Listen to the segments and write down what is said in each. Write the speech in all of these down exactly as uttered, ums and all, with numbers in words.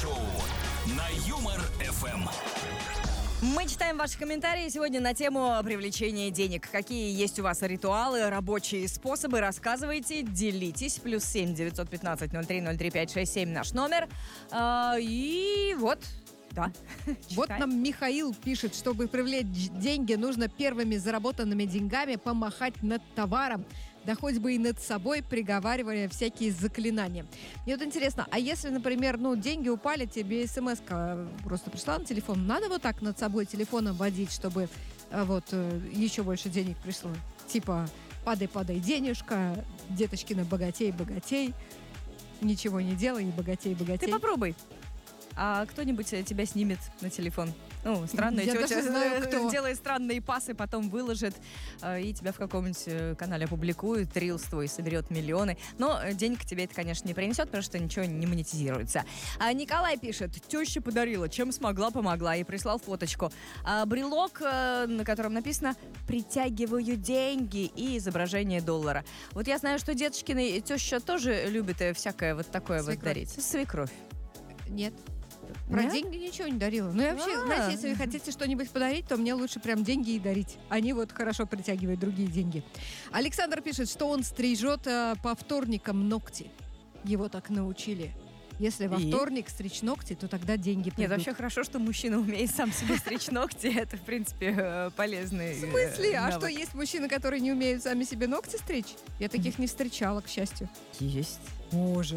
Шоу на Юмор эф эм. Мы читаем ваши комментарии сегодня на тему привлечения денег. Какие есть у вас ритуалы, рабочие способы? Рассказывайте, делитесь. Плюс семь девятьсот пятнадцать ноль три ноль три пять шесть семь наш номер. А, и вот, да. Вот нам Михаил пишет, чтобы привлечь деньги, нужно первыми заработанными деньгами помахать над товаром. Да хоть бы и над собой, приговаривая всякие заклинания. Мне вот интересно, а если, например, ну, деньги упали, тебе смс-ка просто пришла на телефон, надо вот так над собой телефоном водить, чтобы а, вот еще больше денег пришло? Типа, падай, падай, денежка, деточкина, богатей, богатей, ничего не делай, и богатей, богатей. Ты попробуй. А кто-нибудь тебя снимет на телефон? Ну, странная Я тетя даже знаю, кто. делает странные пасы, потом выложит, э, и тебя в каком-нибудь канале опубликует, рилс твой соберет миллионы. Но денег тебе это, конечно, не принесет, потому что ничего не монетизируется. А Николай пишет, теща подарила, чем смогла, помогла, и прислал фоточку. А брелок, э, на котором написано «Притягиваю деньги» и изображение доллара. Вот я знаю, что деточкины теща тоже любит всякое вот такое Свекровь. вот дарить. Свекровь. Нет. Про Нет? деньги ничего не дарила. Ну, и вообще, А. знаете, если вы хотите что-нибудь подарить, то мне лучше прям деньги и дарить. Они вот хорошо притягивают другие деньги. Александр пишет, что он стрижет э, по вторникам ногти. Его так научили. Если во И? вторник стричь ногти, то тогда деньги придут. Нет, вообще хорошо, что мужчина умеет сам себе стричь ногти. Это, в принципе, э, полезный В смысле? э, А навык. что, есть мужчины, которые не умеют сами себе ногти стричь? Я таких не встречала, к счастью. Есть. Боже.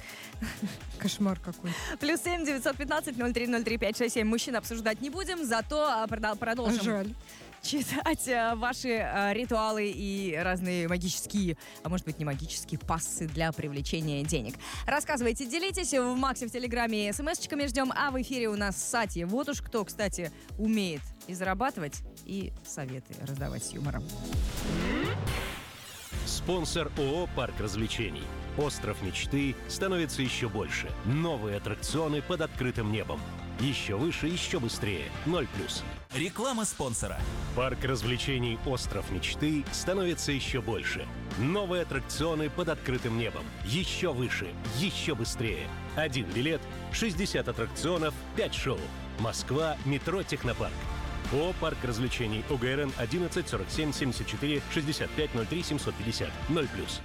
Кошмар какой. Плюс семь девятьсот пятнадцать ноль три ноль три пять шесть семь. Мужчин обсуждать не будем, зато а, прода- продолжим Жаль. читать а, ваши а, ритуалы и разные магические, а может быть не магические, пассы для привлечения денег. Рассказывайте, делитесь. В Максе в Телеграме смс-очками ждем, а в эфире у нас Сати. Вот уж кто, кстати, умеет и зарабатывать, и советы раздавать с юмором. Спонсор ООО «Парк развлечений». Остров мечты становится еще больше. Новые аттракционы под открытым небом. Еще выше, еще быстрее. Ноль плюс. Реклама спонсора. Парк развлечений «Остров мечты» становится еще больше. Новые аттракционы под открытым небом. Еще выше, еще быстрее. Один билет, шестьдесят аттракционов, пять шоу. Москва, метро «Технопарк». ООО «Парк развлечений». ОГРН одиннадцать сорок семь семьдесят четыре шестьдесят пять ноль три семьсот пятьдесят. Ноль плюс.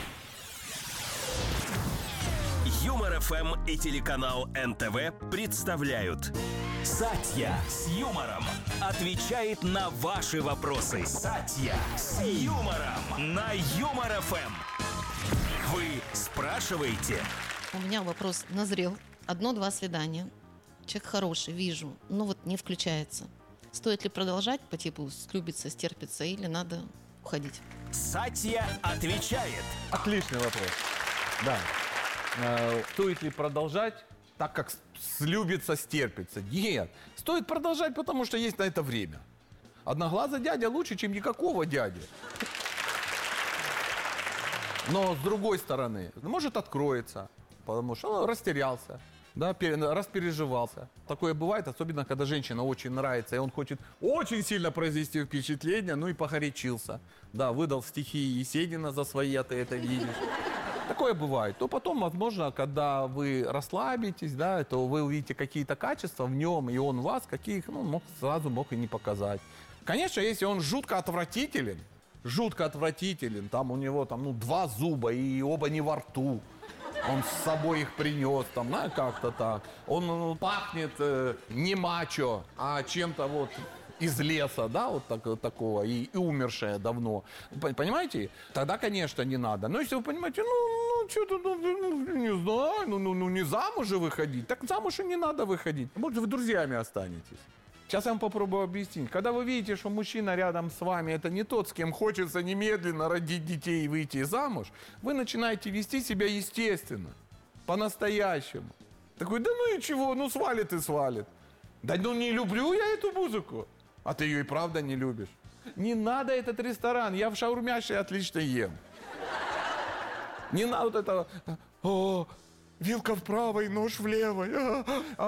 Юмор эф эм и телеканал эн тэ вэ представляют Сатья с юмором отвечает на ваши вопросы. Сатья с юмором на Юмор эф эм. Вы спрашиваете, У меня вопрос назрел. Одно-два свидания. Человек хороший, вижу, но вот не включается. Стоит ли продолжать по типу слюбиться, стерпиться, или надо уходить? Сатья отвечает. Отличный вопрос. Да. Э, Стоит ли продолжать, так как с- слюбится, стерпится? Нет. Стоит продолжать, потому что есть на это время. Одноглазый дядя лучше, чем никакого дяди. Но с другой стороны, может откроется, потому что он растерялся, да, пере- распереживался. Такое бывает, особенно когда женщина очень нравится, и он хочет очень сильно произвести впечатление, ну и погорячился. Да, выдал стихи Есенина за свои, а ты это видишь. Такое бывает. То потом, возможно, когда вы расслабитесь, да, то вы увидите какие-то качества в нем, и он в вас, каких, ну, мог, сразу мог и не показать. Конечно, если он жутко отвратителен, жутко отвратителен, там у него там, ну, два зуба, и оба не во рту, он с собой их принес, там, ну, как-то так. Он ну, пахнет э, не мачо, а чем-то вот из леса, да, вот, так, вот такого, и, и умершее давно. П- Понимаете? Тогда, конечно, не надо. Но если вы понимаете, ну, ну что-то, ну, ну, не знаю, ну, ну, ну, не замуж же выходить, так замуж и не надо выходить. Может, вы друзьями останетесь. Сейчас я вам попробую объяснить. Когда вы видите, что мужчина рядом с вами это не тот, с кем хочется немедленно родить детей и выйти замуж, вы начинаете вести себя естественно, по-настоящему. Такой, да ну и чего, ну свалит и свалит. Да ну не люблю я эту музыку. А ты ее и правда не любишь. Не надо этот ресторан, я в шаурмяше отлично ем. Не надо вот этого, о, вилка в правой, нож в левой. А,